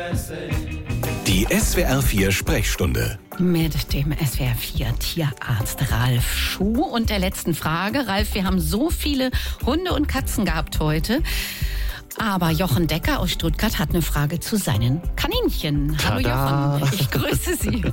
Die SWR4 Sprechstunde. Mit dem SWR4 Tierarzt Ralf Schuh und der letzten Frage. Ralf, wir haben so viele Hunde und Katzen gehabt heute. Aber Jochen Decker aus Stuttgart hat eine Frage zu seinen Kaninchen. Tada. Hallo Jochen, ich grüße Sie.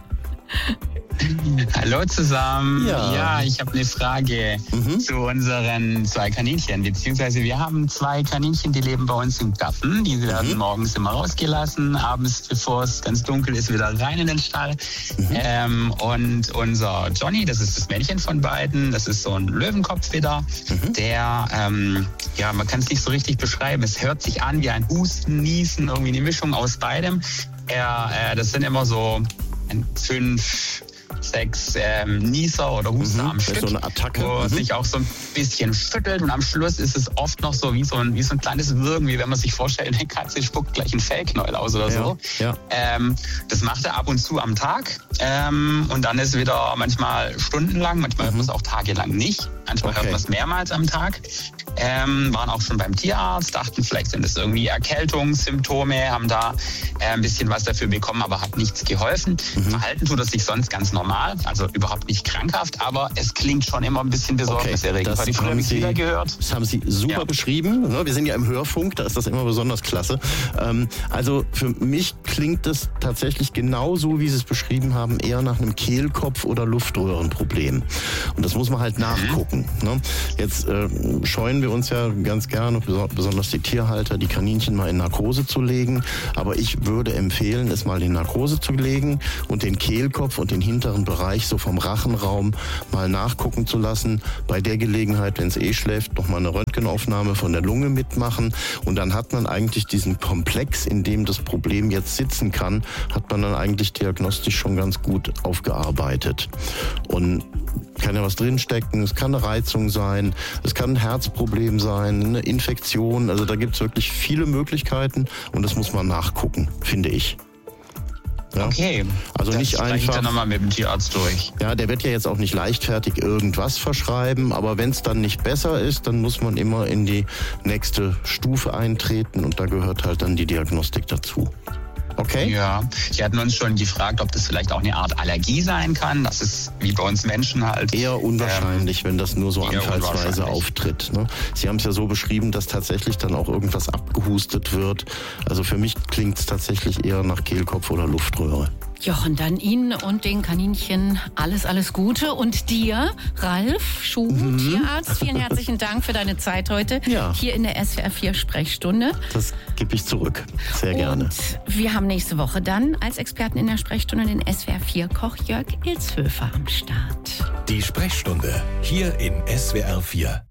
Hallo zusammen. Ja. Ja, ich habe eine Frage zu unseren 2 Kaninchen. Beziehungsweise wir haben 2 Kaninchen, die leben bei uns im Garten. Die werden morgens immer rausgelassen, abends, bevor es ganz dunkel ist, wieder rein in den Stall. Und unser Johnny, das ist das Männchen von beiden, das ist so ein Löwenkopf wieder. Der, man kann es nicht so richtig beschreiben. Es hört sich an wie ein Husten, Niesen, irgendwie eine Mischung aus beidem. Das sind immer so 5, 6 Nieser oder Huster am Stück, so eine Attacke, wo sich auch so ein bisschen schüttelt und am Schluss ist es oft noch so wie so ein kleines Würgen, wie wenn man sich vorstellt, eine Katze spuckt gleich ein Fellknäuel aus oder so. Ja. Das macht er ab und zu am Tag und dann ist wieder manchmal stundenlang, manchmal hört man es auch tagelang nicht, manchmal hört man es mehrmals am Tag. Waren auch schon beim Tierarzt, dachten, vielleicht sind es irgendwie Erkältungssymptome, haben da ein bisschen was dafür bekommen, aber hat nichts geholfen. Verhalten tut es sich sonst ganz normal, also überhaupt nicht krankhaft, aber es klingt schon immer ein bisschen besorgniserregend. Das Habe ich früher nicht wieder gehört. Das haben Sie super beschrieben. Wir sind ja im Hörfunk, da ist das immer besonders klasse. Also für mich klingt das tatsächlich genauso, wie Sie es beschrieben haben, eher nach einem Kehlkopf- oder Luftröhrenproblem. Und das muss man halt nachgucken. Ne? Jetzt scheuen wir uns ja ganz gerne, besonders die Tierhalter, die Kaninchen mal in Narkose zu legen. Aber ich würde empfehlen, es mal in Narkose zu legen und den Kehlkopf und den hinteren Bereich so vom Rachenraum mal nachgucken zu lassen. Bei der Gelegenheit, wenn es schläft, noch mal eine Röntgenaufnahme von der Lunge mitmachen. Und dann hat man eigentlich diesen Komplex, in dem das Problem jetzt sitzen kann, hat man dann eigentlich diagnostisch schon ganz gut aufgearbeitet. Und kann ja was drinstecken, es kann eine Reizung sein, es kann ein Herzproblem sein, eine Infektion. Also da gibt es wirklich viele Möglichkeiten und das muss man nachgucken, finde ich. Ja? Okay, also nicht das spreche ich einfach. dann nochmal mit dem Tierarzt durch. Ja, der wird ja jetzt auch nicht leichtfertig irgendwas verschreiben, aber wenn es dann nicht besser ist, dann muss man immer in die nächste Stufe eintreten und da gehört halt dann die Diagnostik dazu. Okay? Ja, die hatten uns schon gefragt, ob das vielleicht auch eine Art Allergie sein kann. Das ist wie bei uns Menschen halt. Eher unwahrscheinlich, wenn das nur so anfallsweise auftritt. Ne? Sie haben es ja so beschrieben, dass tatsächlich dann auch irgendwas abgehustet wird. Also für mich klingt es tatsächlich eher nach Kehlkopf oder Luftröhre. Jochen, dann Ihnen und den Kaninchen alles Gute. Und dir, Ralf Schuh, Tierarzt, vielen herzlichen Dank für deine Zeit heute hier in der SWR4 Sprechstunde. Das gebe ich zurück. Sehr gerne. Und wir haben nächste Woche dann als Experten in der Sprechstunde den SWR4-Koch Jörg Ilshöfer am Start. Die Sprechstunde hier in SWR4.